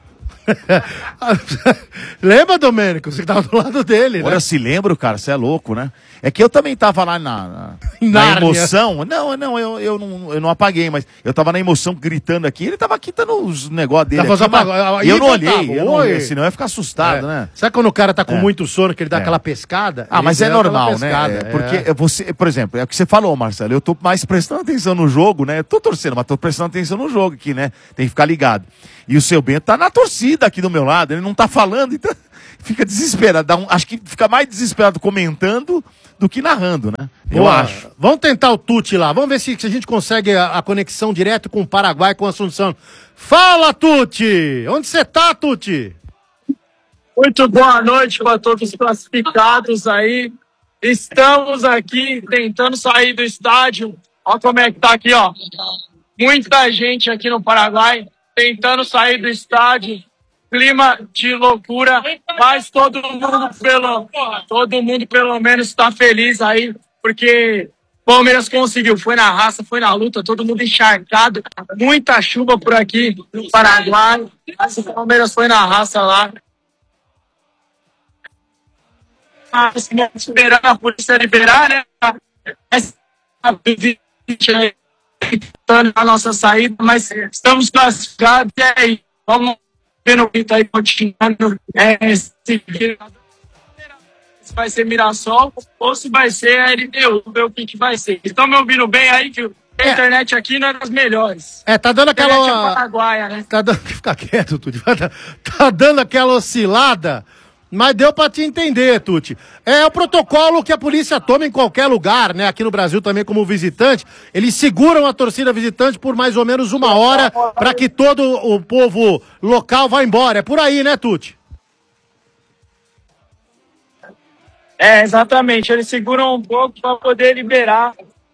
Speaker 4: Lembra, Domênico? Você que tava do lado dele,
Speaker 1: Agora
Speaker 4: né?
Speaker 1: se lembro, cara, você é louco, né? É que eu também tava lá na, na, na
Speaker 4: Nárnia.
Speaker 1: emoção. Não, não, eu, eu não, eu não apaguei, mas eu tava na emoção gritando aqui. Ele tava quitando os negócios dele.
Speaker 4: Tava
Speaker 1: Aqui,
Speaker 4: só
Speaker 1: mas
Speaker 4: apagou.
Speaker 1: eu não
Speaker 4: Ih,
Speaker 1: olhei,
Speaker 4: tava,
Speaker 1: eu não
Speaker 4: oi.
Speaker 1: olhei, senão eu ia ficar assustado,
Speaker 4: É.
Speaker 1: né?
Speaker 4: Sabe quando o cara tá com
Speaker 1: É.
Speaker 4: muito sono, que ele dá
Speaker 1: É.
Speaker 4: aquela pescada?
Speaker 1: Ah, mas
Speaker 4: Ele
Speaker 1: é
Speaker 4: deu aquela
Speaker 1: normal, né?
Speaker 4: pescada,
Speaker 1: É,
Speaker 4: é.
Speaker 1: porque você, por exemplo, é o que você falou, Marcelo. Eu tô mais prestando atenção no jogo, né? Eu tô torcendo, mas tô prestando atenção no jogo aqui, né? Tem que ficar ligado. E o seu Bento tá na torcida aqui do meu lado, ele não tá falando, então fica desesperado. Dá um, acho que fica mais desesperado comentando do que narrando, né? Eu
Speaker 4: Boa.
Speaker 1: acho.
Speaker 4: Vamos tentar o Tuti lá. Vamos ver se, se a gente consegue a, a conexão direto com o Paraguai, com a Assunção. Fala, Tuti! Onde você tá, Tuti?
Speaker 17: Muito boa noite para todos os classificados aí. Estamos aqui tentando sair do estádio. Olha como é que tá aqui, ó. Muita gente aqui no Paraguai tentando sair do estádio. Clima de loucura, mas todo mundo pelo, todo mundo pelo menos está feliz aí, porque Palmeiras conseguiu, foi na raça, foi na luta, todo mundo encharcado, muita chuva por aqui no Paraguai, mas o Palmeiras foi na raça lá. Mas esperando a polícia liberar, né? A nossa saída, mas estamos classificados e aí, vamos ver no Rio aí continuando é, seguir. Se vai ser Mirassol ou se vai ser a L D U, ver o que, que vai ser. Estão me ouvindo bem aí, que a internet aqui não é das melhores.
Speaker 4: É, tá dando aquela...
Speaker 17: A internet é paraguaia, né?
Speaker 4: Tá dando... Fica quieto, Tuti. Tá, tá dando aquela oscilada, mas deu pra te entender, Tuti. É o protocolo que a polícia toma em qualquer lugar, né? Aqui no Brasil também como visitante. Eles seguram a torcida visitante por mais ou menos uma hora pra que todo o povo local vá embora. É por aí, né, Tuti?
Speaker 17: É, exatamente. Eles seguram um pouco para poder liberar.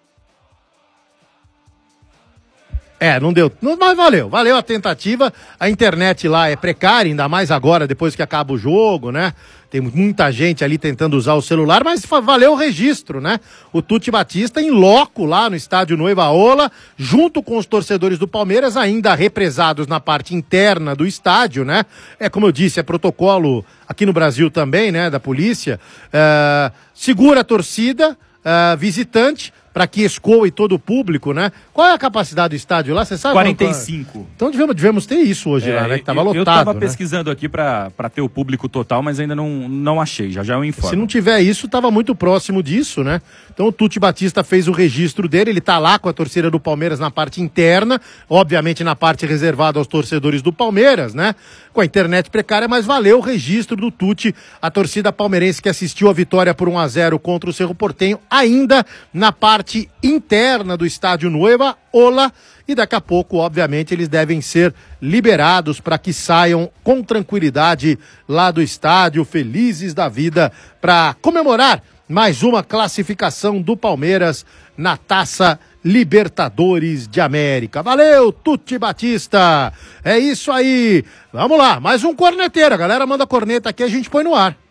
Speaker 4: É, não deu. Não, mas valeu, valeu a tentativa. A internet lá é precária, ainda mais agora, depois que acaba o jogo, né? Tem muita gente ali tentando usar o celular, mas valeu o registro, né? O Tuti Batista em loco lá no estádio Noiva Ola, junto com os torcedores do Palmeiras, ainda represados na parte interna do estádio, né? É como eu disse, é protocolo aqui no Brasil também, né? Da polícia. É, segura a torcida, é, visitante, para que escoe todo o público, né? Qual é a capacidade do estádio lá? Você sabe?
Speaker 5: quarenta e cinco.
Speaker 4: Então devemos, devemos ter isso hoje
Speaker 5: É,
Speaker 4: lá, né? Que tava
Speaker 5: eu,
Speaker 4: lotado.
Speaker 5: Eu tava
Speaker 4: né?
Speaker 5: pesquisando aqui pra, pra ter o público total, mas ainda não, não achei. Já já eu informo.
Speaker 4: Se não tiver isso, tava muito próximo disso, né? Então o Tuti Batista fez o registro dele, ele tá lá com a torcida do Palmeiras na parte interna, obviamente na parte reservada aos torcedores do Palmeiras, né? Com a internet precária, mas valeu o registro do Tuti, a torcida palmeirense que assistiu a vitória por um a zero contra o Cerro Porteño, ainda na parte interna do estádio Noiva Ola, e daqui a pouco, obviamente, eles devem ser liberados para que saiam com tranquilidade lá do estádio, felizes da vida, para comemorar mais uma classificação do Palmeiras na Taça Libertadores de América. Valeu, Tuti Batista! É isso aí! Vamos lá, mais um corneteiro. A galera manda corneta aqui, a gente põe no ar.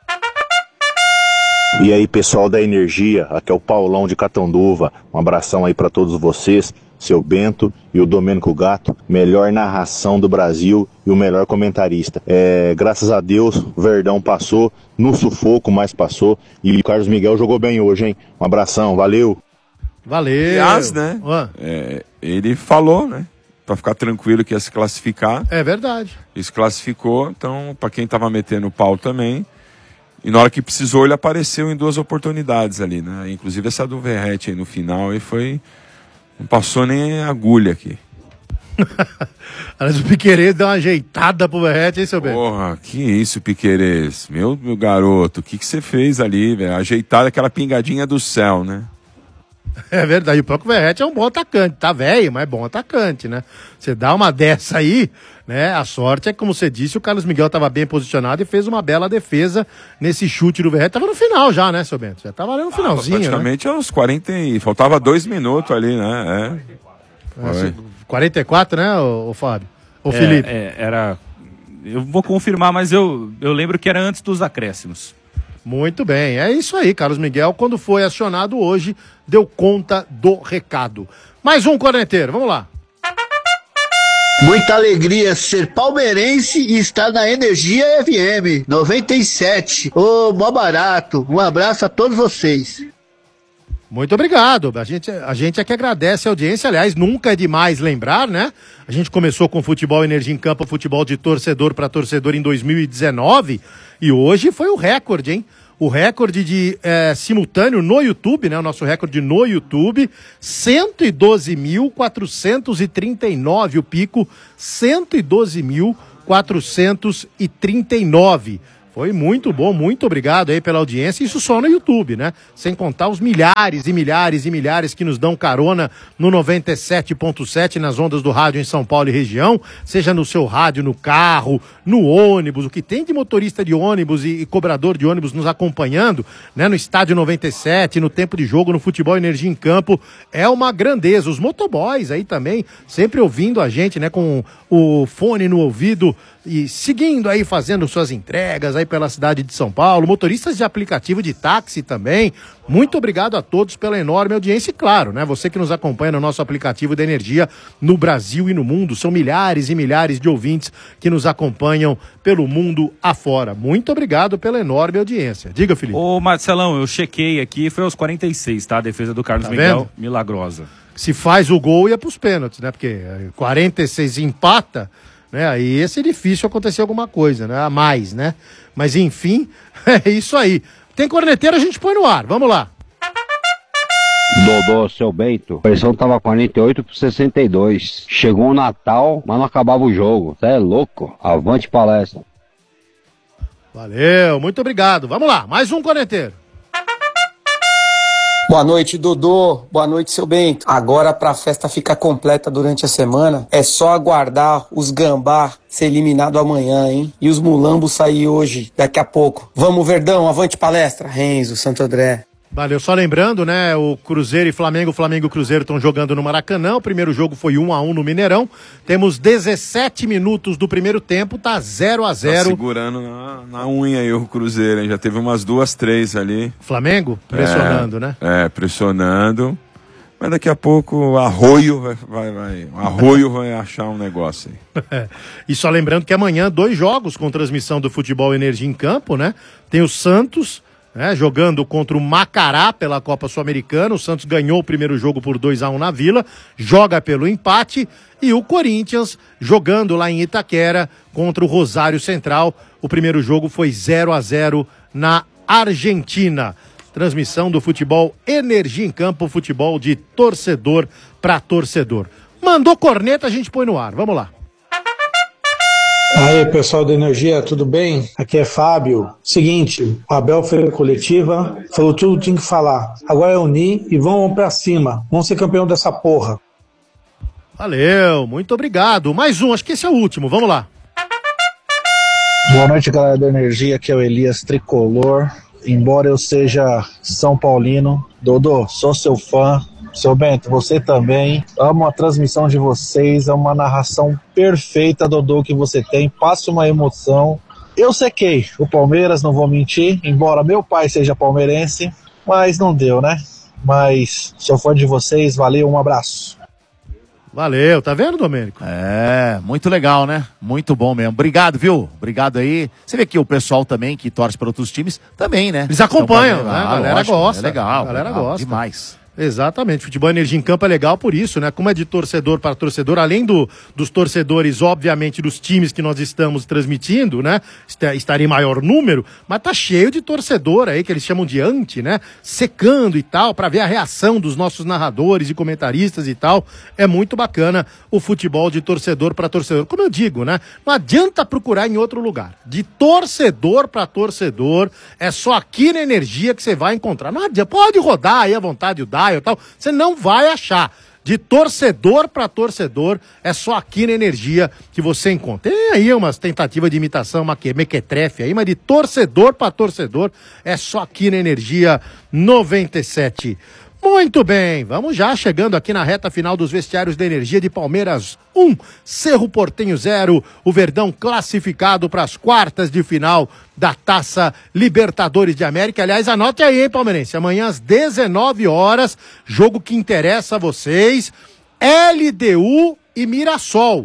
Speaker 18: E aí, pessoal da Energia, aqui é o Paulão de Catanduva. Um abração aí para todos vocês, seu Bento e o Domênico Gato, melhor narração do Brasil e o melhor comentarista. É, graças a Deus, o Verdão passou, no sufoco, mas passou, e o Carlos Miguel jogou bem hoje, hein? Um abração, valeu!
Speaker 4: Valeu!
Speaker 6: Aliás, né? É, ele falou, né? Pra ficar tranquilo que ia se classificar.
Speaker 4: É verdade.
Speaker 6: E se classificou, então, pra quem tava metendo o pau também. E na hora que precisou, ele apareceu em duas oportunidades ali, né? Inclusive essa do Verrete aí no final, e foi... Não passou nem agulha aqui.
Speaker 4: Aliás, o Piquerez deu uma ajeitada pro Verrete, hein, seu Bento?
Speaker 6: Porra, que isso, Piquerez? Meu, meu garoto, o que que você fez ali, velho? Ajeitar aquela pingadinha do céu, né?
Speaker 4: É verdade, o próprio Verrete é um bom atacante, tá velho, mas é bom atacante, né? Você dá uma dessa aí, né? A sorte é que, como você disse, o Carlos Miguel tava bem posicionado e fez uma bela defesa nesse chute do Verrete. Tava no final já, né, seu Bento? Já tava ali no finalzinho,
Speaker 6: Praticamente
Speaker 4: né?
Speaker 6: aos quarenta e... Faltava dois minutos ali, né? É.
Speaker 4: É, quarenta e quatro, né, ô, ô Fábio? Ô,
Speaker 5: É,
Speaker 4: Felipe?
Speaker 5: é, era... Eu vou confirmar, mas eu, eu lembro que era antes dos acréscimos.
Speaker 4: Muito bem, é isso aí, Carlos Miguel, quando foi acionado hoje, deu conta do recado. Mais um corneteiro, vamos lá.
Speaker 19: Muita alegria ser palmeirense e estar na Energia F M noventa e sete. Ô, mó barato. Um abraço a todos vocês.
Speaker 4: Muito obrigado. A gente, a gente é que agradece a audiência. Aliás, nunca é demais lembrar, né? A gente começou com futebol Energia em Campo, futebol de torcedor para torcedor em dois mil e dezenove e hoje foi o recorde, hein? O recorde de é, simultâneo no YouTube, né? O nosso recorde no YouTube, cento e doze mil quatrocentos e trinta e nove, o pico, cento e doze mil quatrocentos e trinta e nove. Foi muito bom, muito obrigado aí pela audiência, isso só no YouTube, né? Sem contar os milhares e milhares e milhares que nos dão carona no noventa e sete ponto sete nas ondas do rádio em São Paulo e região, seja no seu rádio, no carro, no ônibus, o que tem de motorista de ônibus e, e cobrador de ônibus nos acompanhando, né? No estádio noventa e sete, no tempo de jogo, no futebol Energia em Campo, é uma grandeza. Os motoboys aí também, sempre ouvindo a gente, né? Com o fone no ouvido e seguindo aí, fazendo suas entregas aí pela cidade de São Paulo, motoristas de aplicativo de táxi também, muito obrigado a todos pela enorme audiência e claro, né, você que nos acompanha no nosso aplicativo de energia no Brasil e no mundo, são milhares e milhares de ouvintes que nos acompanham pelo mundo afora, muito obrigado pela enorme audiência. Diga, Felipe.
Speaker 5: Ô Marcelão, eu chequei aqui, foi aos quarenta e seis, tá, a defesa do Carlos
Speaker 4: Tá
Speaker 5: Miguel,
Speaker 4: vendo?
Speaker 5: milagrosa.
Speaker 4: Se faz o gol ia pros pênaltis, né, porque quarenta e seis empata, né? Aí ia ser difícil acontecer alguma coisa, né? A mais, né? Mas enfim, é isso aí. Tem corneteiro, a gente põe no ar. Vamos lá.
Speaker 20: Dodô, seu Bento, a pressão tava quarenta e oito por sessenta e dois. Chegou o Natal, mas não acabava o jogo. Você é louco? Avante palestra.
Speaker 4: Valeu, muito obrigado. Vamos lá, mais um corneteiro.
Speaker 21: Boa noite, Dodô. Boa noite, seu Bento. Agora, pra festa ficar completa durante a semana, é só aguardar os gambá ser eliminado amanhã, hein? E os mulambos sair hoje, daqui a pouco. Vamos, Verdão, avante palestra. Renzo, Santo André.
Speaker 4: Valeu, só lembrando, né, o Cruzeiro e Flamengo, Flamengo e Cruzeiro estão jogando no Maracanã, o primeiro jogo foi um a um no Mineirão, temos dezessete minutos do primeiro tempo, tá zero a zero.
Speaker 6: Tá segurando na, na unha aí o Cruzeiro, hein? Já teve umas duas, três ali.
Speaker 4: Flamengo? Pressionando,
Speaker 6: é,
Speaker 4: né?
Speaker 6: É, pressionando, mas daqui a pouco o Arroio vai, vai, vai, o Arroio vai achar um negócio aí.
Speaker 4: E só lembrando que amanhã dois jogos com transmissão do Futebol Energia em Campo, né? Tem o Santos... É, jogando contra o Macará pela Copa Sul-Americana, o Santos ganhou o primeiro jogo por dois a um na Vila, joga pelo empate, e o Corinthians jogando lá em Itaquera contra o Rosário Central, o primeiro jogo foi zero a zero na Argentina. Transmissão do Futebol Energia em Campo, futebol de torcedor para torcedor. Mandou corneta, a gente põe no ar, vamos lá.
Speaker 13: Aí, pessoal da Energia, tudo bem? Aqui é Fábio. Seguinte, o Abel fez a coletiva, falou tudo que tinha que falar. Agora é unir e vamos pra cima. Vamos ser campeão dessa porra.
Speaker 4: Valeu, muito obrigado. Mais um, acho que esse é o último, vamos lá.
Speaker 13: Boa noite, galera da Energia, aqui é o Elias Tricolor. Embora eu seja São Paulino, Dodô, sou seu fã. Seu Bento, você também. Amo a transmissão de vocês, é uma narração perfeita, Dodô, que você tem. Passa uma emoção. Eu sequei o Palmeiras, não vou mentir, embora meu pai seja palmeirense, mas não deu, né? Mas sou fã de vocês, valeu, um abraço.
Speaker 4: Valeu, tá vendo, Domênico?
Speaker 1: É, muito legal, né? Muito bom mesmo. Obrigado, viu? Obrigado aí. Você vê que o pessoal também, que torce para outros times, também, né?
Speaker 4: Eles acompanham,
Speaker 1: então,
Speaker 4: né?
Speaker 1: ah,
Speaker 4: A galera
Speaker 1: lógico,
Speaker 4: gosta.
Speaker 1: É legal.
Speaker 4: A galera
Speaker 1: legal,
Speaker 4: gosta.
Speaker 1: Demais.
Speaker 4: Exatamente, futebol Energia em Campo é legal por isso, né? Como é de torcedor para torcedor, além do, dos torcedores, obviamente, dos times que nós estamos transmitindo, né? Estará em maior número, mas tá cheio de torcedor aí, que eles chamam de anti, né? Secando e tal, para ver a reação dos nossos narradores e comentaristas e tal. É muito bacana o futebol de torcedor para torcedor. Como eu digo, né? Não adianta procurar em outro lugar. De torcedor para torcedor, é só aqui na Energia que você vai encontrar. Não adianta, pode rodar aí à vontade o Dial e tal, você não vai achar. De torcedor para torcedor, é só aqui na Energia que você encontra. Tem aí umas tentativas de imitação, uma mequetrefe aí, mas de torcedor para torcedor, é só aqui na Energia noventa e sete. Muito bem, vamos já chegando aqui na reta final dos vestiários da Energia de Palmeiras um, Cerro Porteño zero, o Verdão classificado para as quartas de final da Taça Libertadores de América. Aliás, anote aí, hein, palmeirense, amanhã às dezenove horas, jogo que interessa a vocês, L D U e Mirassol,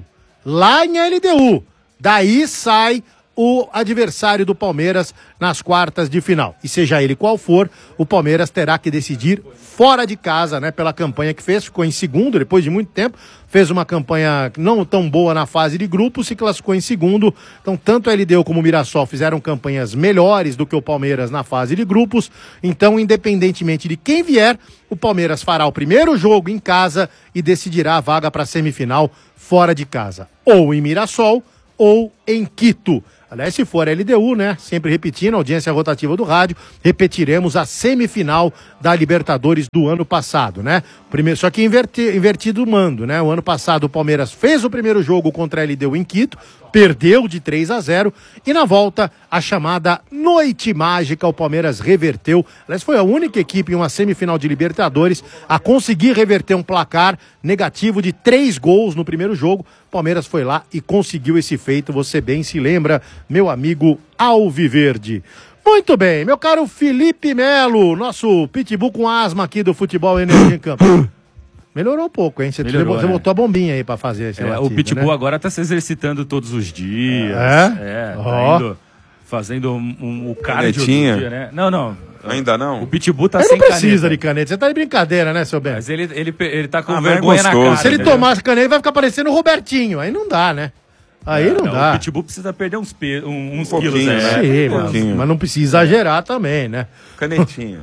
Speaker 4: lá em L D U. Daí sai o adversário do Palmeiras nas quartas de final. E seja ele qual for, o Palmeiras terá que decidir fora de casa, né? Pela campanha que fez, ficou em segundo depois de muito tempo, fez uma campanha não tão boa na fase de grupo, se classificou em segundo. Então, tanto a L D U como o Mirassol fizeram campanhas melhores do que o Palmeiras na fase de grupos. Então, independentemente de quem vier, o Palmeiras fará o primeiro jogo em casa e decidirá a vaga para a semifinal fora de casa. Ou em Mirassol, ou em Quito. Aliás, se for a L D U, né? Sempre repetindo, audiência rotativa do rádio, repetiremos a semifinal da Libertadores do ano passado, né? Primeiro, só que inverti, invertido o mando, né? O ano passado o Palmeiras fez o primeiro jogo contra a L D U em Quito, perdeu de três a zero e na volta a chamada Noite Mágica o Palmeiras reverteu. Aliás, foi a única equipe em uma semifinal de Libertadores a conseguir reverter um placar negativo de três gols no primeiro jogo. O Palmeiras foi lá e conseguiu esse feito, você bem se lembra, meu amigo Alviverde. Muito bem, meu caro Felipe Melo, nosso pitbull com asma aqui do Futebol Energia em Campo. Melhorou um pouco, hein? Você,
Speaker 5: Melhorou,
Speaker 4: você
Speaker 5: né?
Speaker 4: botou a bombinha aí pra fazer esse
Speaker 5: É,
Speaker 4: latido,
Speaker 5: o Pitbull
Speaker 4: né?
Speaker 5: agora tá se exercitando todos os dias.
Speaker 4: É?
Speaker 5: É, tá
Speaker 4: Ó.
Speaker 5: indo, fazendo um, um, o cardio do
Speaker 6: Canetinha?
Speaker 5: dia, né? Não, não.
Speaker 6: Ainda não?
Speaker 5: O Pitbull tá
Speaker 4: Ele
Speaker 5: sem
Speaker 4: não precisa
Speaker 5: caneta.
Speaker 4: de caneta, você tá de brincadeira, né, seu Bento?
Speaker 5: Mas ele, ele, ele tá com
Speaker 6: Ah, mas é
Speaker 5: vergonha na
Speaker 6: gostoso.
Speaker 5: cara.
Speaker 4: Se ele
Speaker 5: né?
Speaker 4: tomar essa caneta, ele vai ficar parecendo o Robertinho. Aí não dá, né? Aí não,
Speaker 5: Não,
Speaker 4: dá.
Speaker 5: O Pitbull precisa perder uns, pe... um- uns
Speaker 6: Um
Speaker 5: quilos,
Speaker 6: pouquinho,
Speaker 5: né?
Speaker 6: né?
Speaker 4: Sim,
Speaker 6: Um
Speaker 4: mas,
Speaker 6: pouquinho.
Speaker 4: mas não precisa exagerar também, né?
Speaker 6: Canetinha.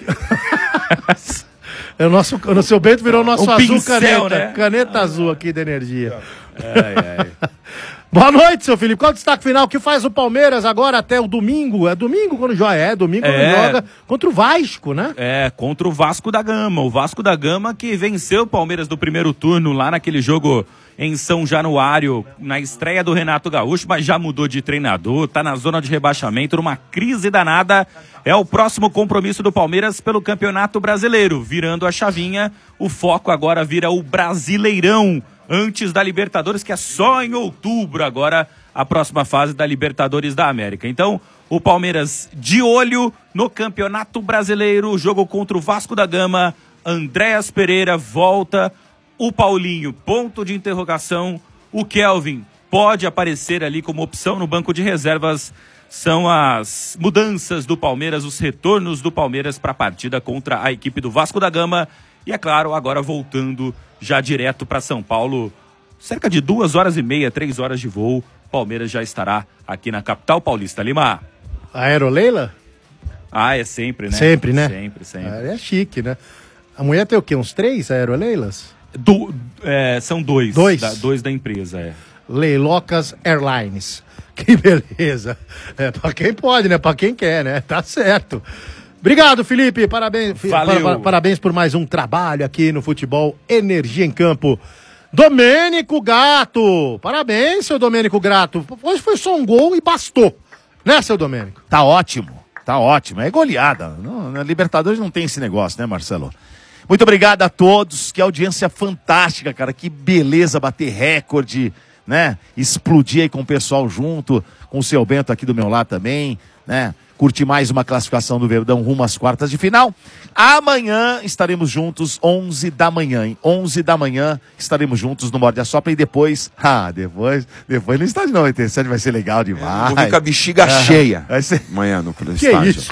Speaker 4: É o nosso, o seu Bento virou o nosso
Speaker 5: Um
Speaker 4: azul
Speaker 5: pincel,
Speaker 4: caneta.
Speaker 5: né?
Speaker 4: Caneta azul aqui da energia.
Speaker 5: Ai, ai.
Speaker 4: Boa noite, seu Felipe. Qual o destaque final? O que faz o Palmeiras agora até o domingo? É domingo quando joga? É, domingo quando
Speaker 5: É.
Speaker 4: joga contra o Vasco, né?
Speaker 5: É, contra o Vasco da Gama. O Vasco da Gama que venceu o Palmeiras do primeiro turno lá naquele jogo em São Januário, na estreia do Renato Gaúcho, mas já mudou de treinador, tá na zona de rebaixamento, numa crise danada. É o próximo compromisso do Palmeiras pelo Campeonato Brasileiro. Virando a chavinha, o foco agora vira o Brasileirão, antes da Libertadores, que é só em outubro agora, a próxima fase da Libertadores da América. Então, o Palmeiras de olho no Campeonato Brasileiro, jogo contra o Vasco da Gama, Andréas Pereira volta, o Paulinho, ponto de interrogação, o Kelvin pode aparecer ali como opção no banco de reservas. São as mudanças do Palmeiras, os retornos do Palmeiras para a partida contra a equipe do Vasco da Gama. E é claro, agora voltando já direto para São Paulo, cerca de duas horas e meia, três horas de voo, Palmeiras já estará aqui na capital paulista. Lima.
Speaker 4: Aeroleila?
Speaker 5: Ah, é sempre, né?
Speaker 4: Sempre, né?
Speaker 5: Sempre, sempre.
Speaker 4: Ah, é chique, né? A mulher tem o quê? Uns três aeroleilas?
Speaker 5: Do, é, são dois.
Speaker 4: Dois?
Speaker 5: Da, dois da empresa, é.
Speaker 4: Leilocas Airlines. Que beleza. É, pra quem pode, né? Pra quem quer, né? Tá certo. Obrigado, Felipe. Parabéns, fi-
Speaker 5: Valeu.
Speaker 4: para- parabéns por mais um trabalho aqui no Futebol Energia em Campo. Domênico Gato. Parabéns, seu Domênico Gato. Hoje foi só um gol e bastou. Né, seu Domênico?
Speaker 1: Tá ótimo, tá ótimo. É goleada. Não, na Libertadores não tem esse negócio, né, Marcelo? Muito obrigado a todos. Que audiência fantástica, cara. Que beleza bater recorde, né? Explodir aí com o pessoal junto, com o seu Bento aqui do meu lado também, né? Curtir mais uma classificação do Verdão rumo às quartas de final. Amanhã estaremos juntos, onze da manhã, hein? onze da manhã estaremos juntos no Morde a Sopra e depois, ah, depois, depois no estádio noventa e sete vai ser legal demais.
Speaker 6: Vou vir com a bexiga
Speaker 1: Ah,
Speaker 6: cheia
Speaker 1: vai ser...
Speaker 6: amanhã no
Speaker 1: Que
Speaker 6: estádio.
Speaker 1: isso?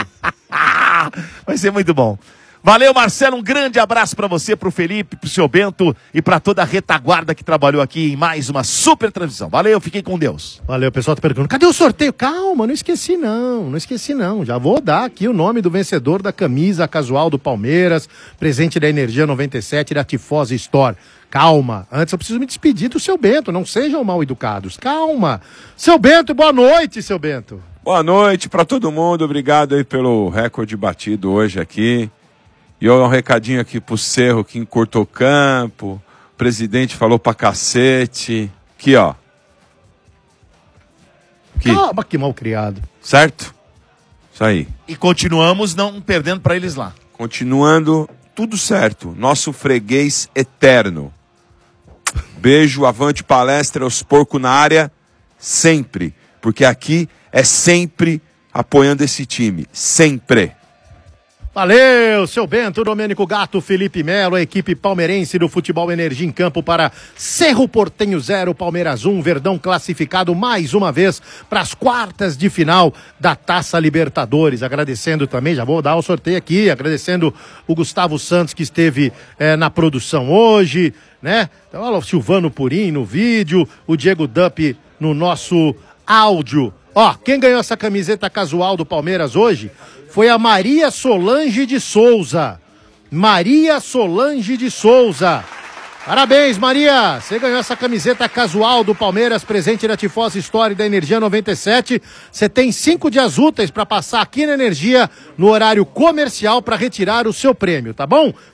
Speaker 1: Vai ser muito bom. Valeu, Marcelo, um grande abraço pra você, pro Felipe, pro seu Bento e pra toda a retaguarda que trabalhou aqui em mais uma super transmissão. Valeu, fiquem com Deus.
Speaker 4: Valeu, o pessoal tá perguntando, cadê o sorteio? Calma, não esqueci não, não esqueci não. Já vou dar aqui o nome do vencedor da camisa casual do Palmeiras, presente da Energia noventa e sete da Tifose Store. Calma, antes eu preciso me despedir do seu Bento, não sejam mal educados. Calma. Seu Bento, boa noite, seu Bento.
Speaker 6: Boa noite pra todo mundo, obrigado aí pelo recorde batido hoje aqui. E um recadinho aqui pro Cerro que encurtou o campo, o presidente falou pra cacete. Aqui, ó. Aqui.
Speaker 4: Calma, que mal criado.
Speaker 6: Certo? Isso aí.
Speaker 1: E continuamos não perdendo pra eles lá.
Speaker 6: Continuando, tudo certo. Nosso freguês eterno. Beijo, avante palestra, os porcos na área, sempre. Porque aqui é sempre apoiando esse time. Sempre.
Speaker 4: Valeu, seu Bento, Domênico Gato, Felipe Melo, a equipe palmeirense do Futebol Energia em campo para Cerro Porteño zero, Palmeiras um, Verdão classificado mais uma vez para as quartas de final da Taça Libertadores. Agradecendo também, já vou dar o sorteio aqui, agradecendo o Gustavo Santos que esteve eh, na produção hoje, né? Então, olha o Silvano Purim no vídeo, o Diego Dupp no nosso áudio. Ó, quem ganhou essa camiseta casual do Palmeiras hoje foi a Maria Solange de Souza. Maria Solange de Souza. Parabéns, Maria! Você ganhou essa camiseta casual do Palmeiras, presente da Tifose Store da Energia noventa e sete. Você tem cinco dias úteis para passar aqui na Energia no horário comercial para retirar o seu prêmio, tá bom?